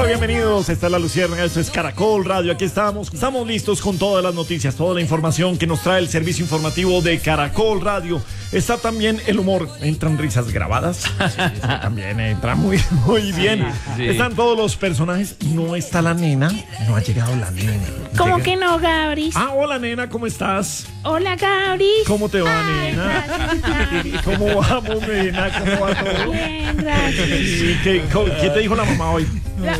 bienvenidos. Esta es La Luciérnaga, esto es Caracol Radio. Aquí estamos listos con todas las noticias, toda la información que nos trae el servicio informativo de Caracol Radio. Está también el humor, entran risas grabadas. Sí, también entra muy bien. Sí. Están todos los personajes. No está la nena, no ha llegado la nena. ¿Cómo que no, Gabris? Ah, hola nena, ¿cómo estás? Hola, Gabris. ¿Cómo te va, nena? Gracias. ¿Cómo vamos, nena? ¿Cómo va todo? Bien, gracias. Sí, ¿qué te dijo la mamá hoy?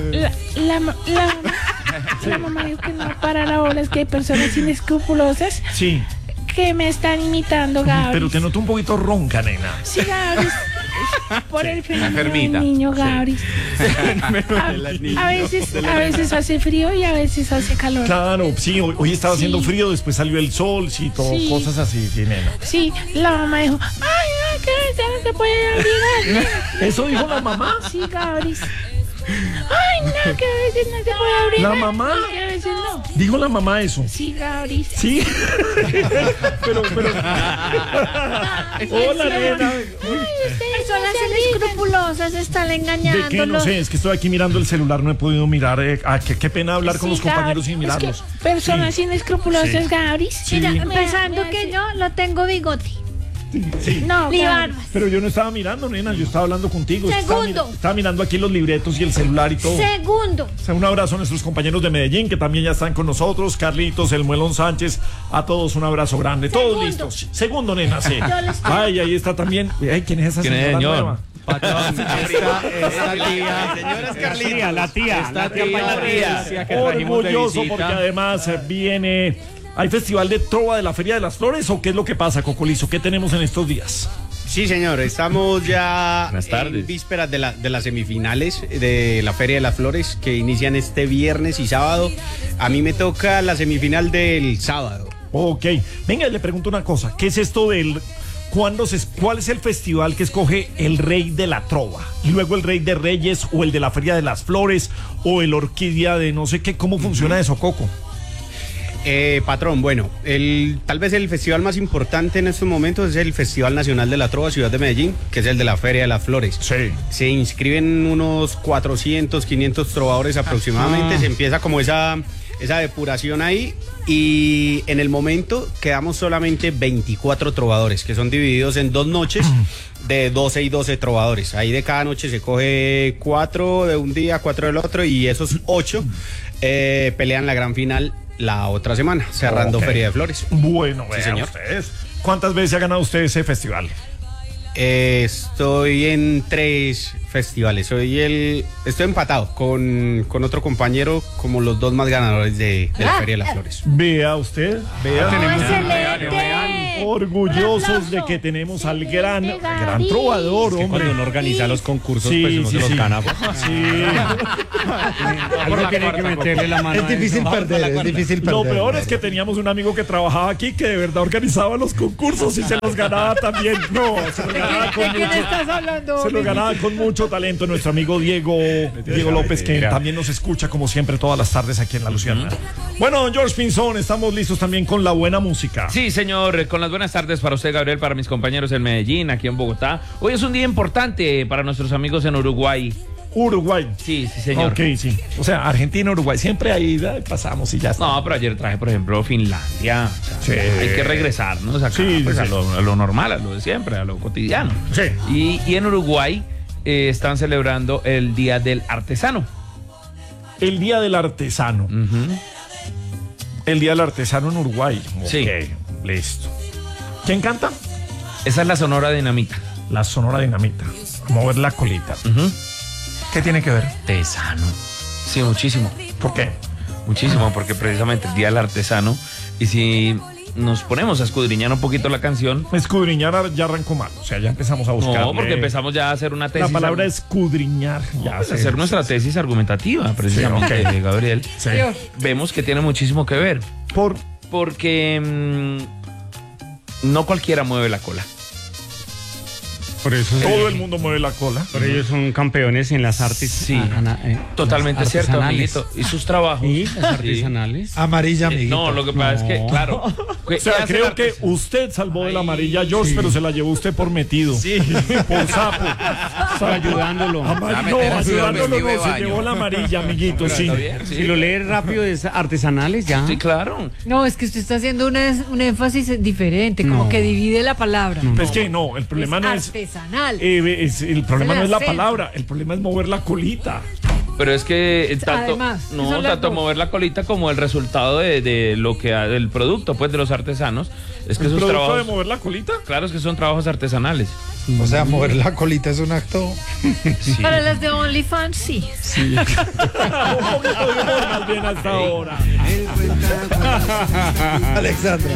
La mamá dijo que no para la bola, es que hay personas inescrupulosas Sí. que me están imitando, Gabris. Pero te noto un poquito ronca, nena. Sí, Gabris. Por el fenómeno enfermita. del niño, Gabris. A veces hace frío y a veces hace calor. Claro, sí, hoy estaba haciendo frío, después salió el sol, sí, todo, Sí. cosas así, sí, nena. Sí, la mamá dijo, ay, no, que ya no se puede abrigar. ¿Eso dijo la mamá? Sí, Gabris. Ay, no, que a veces no se puede abrir. ¿La mamá? Y que a veces no. ¿Dijo la mamá eso? Sí, Gabris. Sí. pero. Hola, nena. Personas inescrupulosas están engañando. ¿De qué? No sé, es que estoy aquí mirando el celular, no he podido mirar. Qué pena hablar con los compañeros sin mirarlos. Es que personas inescrupulosas, Sí. Gabris. Sí. Mira, Mira, pensando mira, que sí. yo no tengo bigote. Sí. No, Ni Gabris. barbas. Pero yo no estaba mirando, nena, yo estaba hablando contigo. Segundo. Estaba mirando aquí los libretos y el celular y todo. Segundo. O sea, un abrazo a nuestros compañeros de Medellín que también ya están con nosotros, Carlitos, el Muelón Sánchez, a todos un abrazo grande, todos Segundo. listos. Segundo, nena, sí. Yo les- Ay, ahí está también. Ay, ¿quién es esa ¿Quién es, señora señor? nueva? Patrón, esta tía. Señoras Carlitos. La tía. Esta tía. Orgulloso porque además viene. ¿Hay festival de trova de la Feria de las Flores o qué es lo que pasa, Cocolizo? ¿Qué tenemos en estos días? Sí, señor, estamos ya Buenas tardes. en vísperas de las semifinales de la Feria de las Flores que inician este viernes y sábado. A mí me toca la semifinal del sábado. Ok. Venga, le pregunto una cosa. ¿Qué es esto del... ¿Cuál es el festival que escoge el rey de la trova? Y luego el rey de Reyes o el de la Feria de las Flores o el orquídea de no sé qué. ¿Cómo funciona eso, Coco? Patrón, bueno, tal vez el festival más importante en estos momentos es el Festival Nacional de la Trova Ciudad de Medellín, que es el de la Feria de las Flores. Sí. Se inscriben unos 400, 500 trovadores aproximadamente, se empieza como esa depuración ahí y en el momento quedamos solamente 24 trovadores, que son divididos en 2 noches de 12 y 12 trovadores. Ahí de cada noche se coge 4 de un día, 4 del otro y esos 8 pelean la gran final la otra semana, cerrando Ok. Feria de Flores. Bueno, Sí, vean señor. ustedes. ¿Cuántas veces ha ganado usted ese festival? Estoy en 3 festivales. Estoy empatado con otro compañero como los 2 más ganadores de la Feria de las Flores. Vea usted, vea. Oh, excelente. Orgullosos de que tenemos al gran trovador, hombre. Cuando uno organiza los concursos, Sí, pues uno sí, se los sí. gana. Sí. Uno tiene que meterle la mano. Es difícil perder, es difícil perder. Lo peor es que teníamos un amigo que trabajaba aquí que de verdad organizaba los concursos y se los ganaba también. No, se los ganaba con quién mucho. estás hablando? Se lo ganaba con mucho talento nuestro amigo Diego López, que también nos escucha como siempre todas las tardes aquí en La Luciana. Bueno, don George Pinzón, estamos listos también con la buena música. Sí, señor, con las buenas tardes para usted, Gabriel, para mis compañeros en Medellín, aquí en Bogotá. Hoy es un día importante para nuestros amigos en Uruguay. Uruguay. Sí, señor. Ok, sí. O sea, Argentina, Uruguay, siempre ahí pasamos y ya está. No, pero ayer traje, por ejemplo, Finlandia. O sea, Sí. hay que regresarnos acá, Sí, pues, sí. a lo normal, a lo de siempre, a lo cotidiano. Sí. Y en Uruguay están celebrando el Día del Artesano. El Día del Artesano. Ujú. El Día del Artesano en Uruguay. Sí. Ok, listo. ¿Quién canta? Esa es la Sonora Dinamita. La Sonora Dinamita. Mover la colita. Ujú. ¿Qué tiene que ver? Artesano. Sí, muchísimo. ¿Por qué? Muchísimo, porque precisamente el Día del Artesano. Y si nos ponemos a escudriñar un poquito la canción. Escudriñar ya arrancó mal. O sea, ya empezamos a buscar. No, porque empezamos ya a hacer una tesis. La palabra escudriñar. Ya Pues hacer nuestra tesis argumentativa, precisamente, Sí, ok. Gabriel. Sí. Vemos que tiene muchísimo que ver. Por Porque no cualquiera mueve la cola. Por eso Todo el mundo mueve la cola. Por ellos son campeones en las artes. Sí, totalmente cierto, artesanales. amiguito. Y sus trabajos. Y las artesanales. Amarilla, amiguito. No, lo que pasa es que, claro. O sea, creo que usted salvó de la amarilla a George, pero se la llevó usted por metido. Sí. Por sapo. Ayudándolo. No, ayudándolo no, se llevó la amarilla, amiguito, sí. Está bien, sí. Si lo lees rápido es artesanales ya. Sí, claro. No, es que usted está haciendo un énfasis diferente, como No. que divide la palabra. Es que no, el problema no es... artesanal. el problema no es la acento. palabra, el problema es mover la colita. Pero es que tanto, Además, no, son las tanto dos. mover la colita como el resultado de lo que del producto, pues, de los artesanos. Es que ¿El esos producto trabajos, de mover la colita? claro, es que son trabajos artesanales. O sea, mover la colita es un acto. Para las de OnlyFans, sí. Un poquito de humor más bien hasta ahora. Alexandra.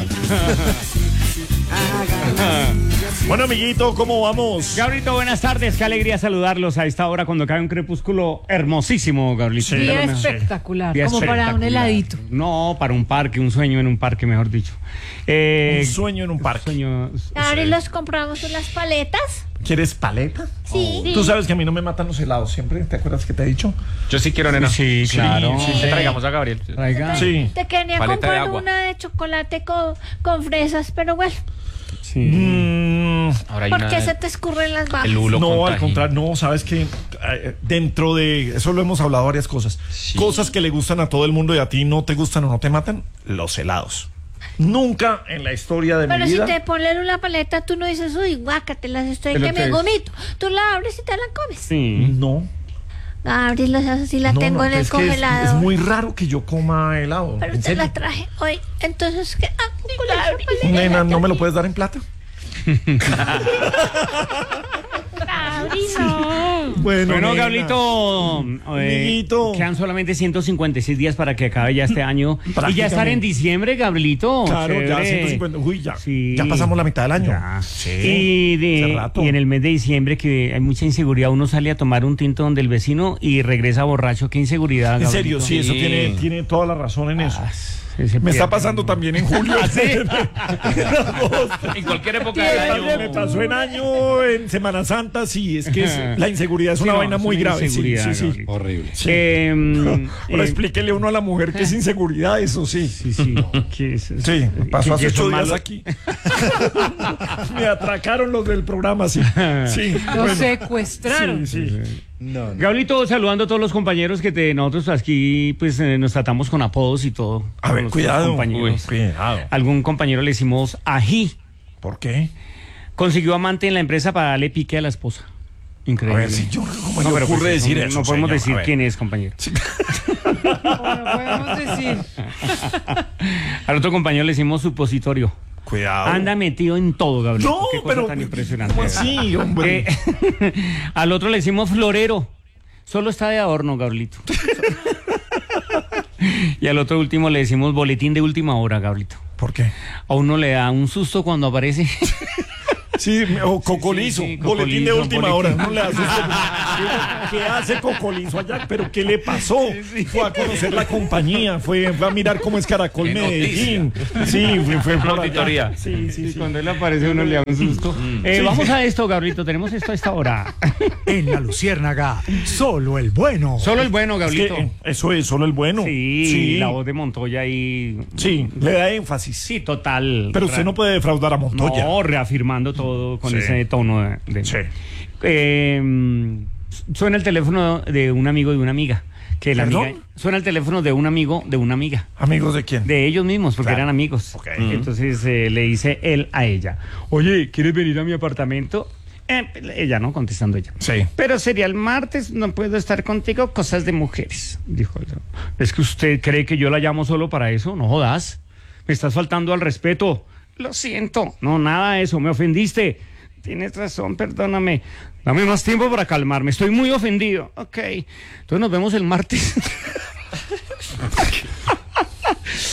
Bueno, amiguito, ¿cómo vamos? Gabrielito, buenas tardes. Qué alegría saludarlos a esta hora cuando cae un crepúsculo hermosísimo, Gabrielito. Sí. Día de lo mejor. espectacular, Día como para un espectacular. heladito. No, para un parque, un sueño en un parque, mejor dicho. Un sueño en un parque. Sueño. Ahora los compramos unas paletas. ¿Quieres paleta? Sí. Tú sabes que a mí no me matan los helados siempre, ¿te acuerdas que te he dicho? Yo sí quiero, nena. Sí, claro. sí, Que traigamos a Gabriel. Traiga. Sí. Te quería Paleta de comprar agua. una de chocolate con fresas, pero bueno, Sí. Ahora hay ¿por una qué de- se te escurren las bajas? el lulo No, con al tajín. contrario, no, sabes que dentro de eso lo hemos hablado varias cosas. Cosas que le gustan a todo el mundo y a ti no te gustan o no te matan, los helados. Nunca en la historia de Pero mi si vida. te ponen una paleta, tú no dices, uy, guácatelas, estoy Es lo que que me es. vomito. Tú la abres y te la comes. Sí. No. Ábrela, así la no, tengo no, en el es que es congelador. muy raro que yo coma helado. Pero ¿En te serio? la traje hoy. Entonces, ¿qué? Con esa paleta. Nena, ¿no me lo puedes dar en plata? Bueno, Bueno, nena. Gablito, Amiguito. quedan solamente 156 días para que acabe ya este año. Y ya estar en diciembre, Gablito. Claro, ya Chévere. 150. Uy, ya. Sí. Ya pasamos la mitad del año. Ya. Sí. Hace rato. Y en el mes de diciembre, que hay mucha inseguridad, uno sale a tomar un tinto donde el vecino y regresa borracho. Qué inseguridad, En Gablito. serio, sí, eso Sí. tiene toda la razón en eso. Se Me está pierde. pasando también en julio. En cualquier época del año. Me pasó en año, en Semana Santa, sí, es que la inseguridad es Sí, una no, vaina es muy una grave. Sí, inseguridad, sí, sí. Gablito. Horrible. Ahora explíquele uno a la mujer que es inseguridad, eso sí. Sí, sí. ¿Qué es eso? Sí, pasó hace Que son 8 días malos. aquí. Me atracaron los del programa, sí. Sí, Lo bueno. secuestraron. Sí, sí. No, no. Gablito, saludando a todos los compañeros que nosotros aquí pues nos tratamos con apodos y todo. A Con ver, nuestros cuidado. compañeros. Uy, cuidado. Algún compañero le decimos ají. ¿Por qué? Consiguió amante en la empresa para darle pique a la esposa. A Increíble. ver, si yo, ¿cómo No, le pero ocurre pues, decir no, eso? no podemos señor? decir A ver. quién es, compañero. Bueno, podemos decir. Al otro compañero le decimos supositorio. Cuidado. Anda metido en todo, Gabriel. No, Qué cosa pero. tan impresionante. ¿Cómo así, hombre? Al otro le decimos florero. Solo está de adorno, Gablito. Y al otro último le decimos boletín de última hora, Gablito. ¿Por qué? A uno le da un susto cuando aparece. Sí, o cocolizo, sí, boletín de cocolizo, última boletín. hora. No le hace ¿Qué hace cocolizo allá? ¿Pero qué le pasó? Fue a conocer la compañía, fue a mirar cómo es Caracol Qué Medellín. Sí, fue por allá. auditoría. Sí, sí, sí. Cuando él aparece uno le da un susto. Vamos a esto, Gablito. Tenemos esto a esta hora. En la Luciérnaga, solo el bueno. Solo el bueno, Es Gablito. que eso es solo el bueno. Sí, sí, la voz de Montoya ahí. sí, le da énfasis. Sí, total. Pero usted no puede defraudar a Montoya. No, reafirmando todo con Sí. ese tono de- Sí. Suena el teléfono de un amigo de una amiga. Que la ¿Perdón? amiga suena el teléfono de un amigo de una amiga. ¿Amigos de quién? De ellos mismos, porque Claro. eran amigos. Ok. Entonces le dice él a ella: Oye, ¿quieres venir a mi apartamento? Ella, ¿no? Contestando ella. Sí. Pero sería el martes, no puedo estar contigo, cosas de mujeres. Dijo ella. ¿Es que usted cree que yo la llamo solo para eso? No jodas. Me estás faltando al respeto. Lo siento. No, nada de eso. Me ofendiste. Tienes razón, perdóname. Dame más tiempo para calmarme. Estoy muy ofendido. Ok. Entonces nos vemos el martes.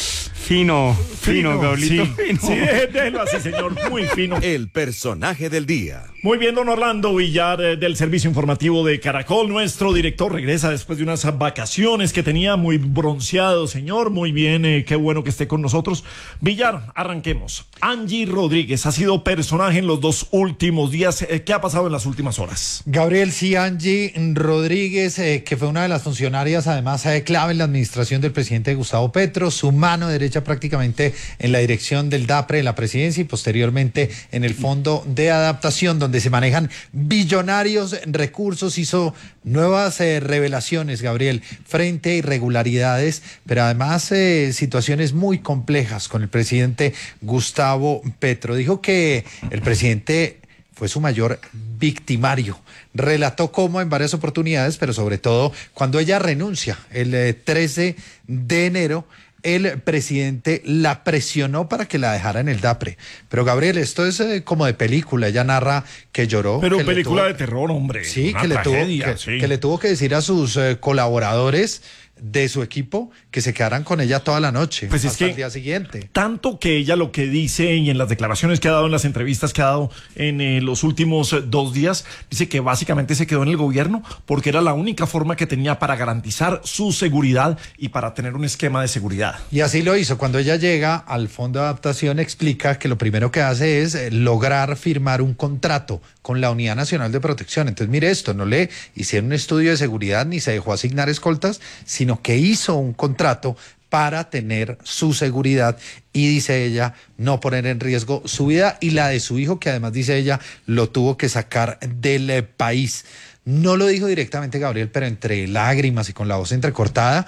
Fino, Gabrielito, sí, fino. sí, déjelo así, señor, muy fino. El personaje del día. Muy bien, don Orlando Villar, del Servicio Informativo de Caracol. Nuestro director regresa después de unas vacaciones que tenía, muy bronceado, señor. Muy bien, qué bueno que esté con nosotros. Villar, arranquemos. Angie Rodríguez ha sido personaje en los 2 últimos días. ¿Qué ha pasado en las últimas horas? Gabriel, sí, Angie Rodríguez, que fue una de las funcionarias, además, clave en la administración del presidente Gustavo Petro, su mano derecha prácticamente en la dirección del DAPRE de la presidencia y posteriormente en el Fondo de Adaptación, donde se manejan billonarios recursos, hizo nuevas revelaciones, Gabriel, frente a irregularidades, pero además situaciones muy complejas con el presidente Gustavo Petro. Dijo que el presidente fue su mayor victimario. Relató cómo en varias oportunidades, pero sobre todo cuando ella renuncia el 13 de enero, el presidente la presionó para que la dejara en el DAPRE. Pero Gabriel, esto es como de película. Ella narra que lloró. Pero que película de terror, hombre. Sí, Una que tragedia, que le tuvo que decir a sus colaboradores de su equipo que se quedaran con ella toda la noche, pues es hasta que el día siguiente. Tanto que ella lo que dice y en las declaraciones que ha dado, en las entrevistas que ha dado en los últimos 2 días, dice que básicamente se quedó en el gobierno porque era la única forma que tenía para garantizar su seguridad y para tener un esquema de seguridad. Y así lo hizo. Cuando ella llega al Fondo de Adaptación, explica que lo primero que hace es lograr firmar un contrato con la Unidad Nacional de Protección. Entonces, mire esto, no le hicieron un estudio de seguridad ni se dejó asignar escoltas, sino que hizo un contrato para tener su seguridad y, dice ella, no poner en riesgo su vida y la de su hijo, que además, dice ella, lo tuvo que sacar del país. No lo dijo directamente Gabriel, pero entre lágrimas y con la voz entrecortada,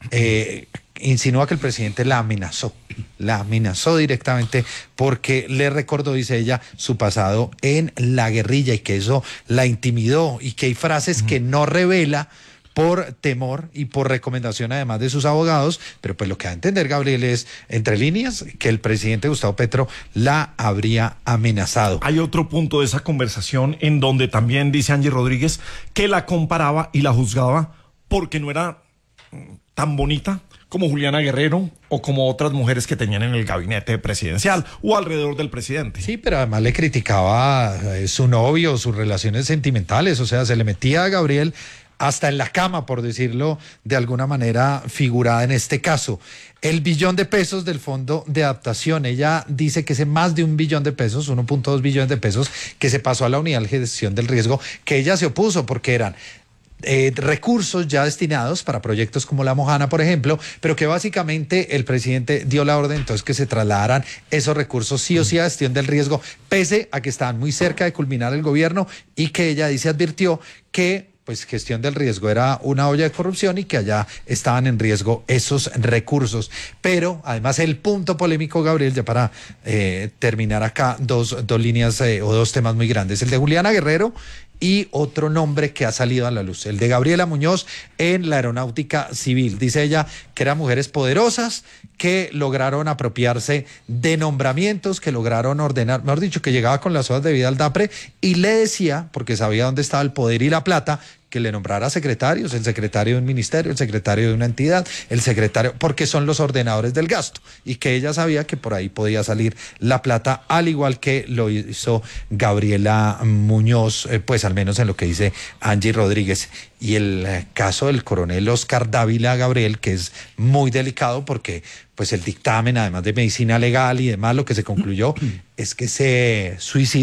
insinúa que el presidente la amenazó directamente porque le recordó, dice ella, su pasado en la guerrilla y que eso la intimidó y que hay frases que no revela por temor y por recomendación además de sus abogados, pero pues lo que da a entender, Gabriel, es, entre líneas, que el presidente Gustavo Petro la habría amenazado. Hay otro punto de esa conversación en donde también dice Angie Rodríguez que la comparaba y la juzgaba porque no era tan bonita como Juliana Guerrero o como otras mujeres que tenían en el gabinete presidencial o alrededor del presidente. Sí, pero además le criticaba su novio, sus relaciones sentimentales, o sea, se le metía a Gabriel hasta en la cama, por decirlo de alguna manera figurada en este caso. El billón de pesos del Fondo de Adaptación, ella dice que es más de $1 billón, 1.2 billones de pesos, que se pasó a la Unidad de Gestión del Riesgo, que ella se opuso porque eran recursos ya destinados para proyectos como La Mojana, por ejemplo, pero que básicamente el presidente dio la orden entonces que se trasladaran esos recursos sí o sí a gestión del riesgo, pese a que estaban muy cerca de culminar el gobierno y que ella dice advirtió que pues gestión del riesgo era una olla de corrupción y que allá estaban en riesgo esos recursos. Pero además el punto polémico, Gabriel, ya para terminar acá, dos líneas o 2 temas muy grandes, el de Juliana Guerrero y otro nombre que ha salido a la luz, el de Gabriela Muñoz en la Aeronáutica Civil. Dice ella que eran mujeres poderosas que lograron apropiarse de nombramientos, que lograron ordenar, mejor dicho, que llegaba con las hojas de vida al DAPRE y le decía, porque sabía dónde estaba el poder y la plata, que le nombrara secretarios, el secretario de un ministerio, el secretario de una entidad, el secretario, porque son los ordenadores del gasto, y que ella sabía que por ahí podía salir la plata, al igual que lo hizo Gabriela Muñoz, pues al menos en lo que dice Angie Rodríguez. Y el caso del coronel Oscar Dávila, Gabriel, que es muy delicado porque pues el dictamen, además de medicina legal y demás, lo que se concluyó es que se suicidó.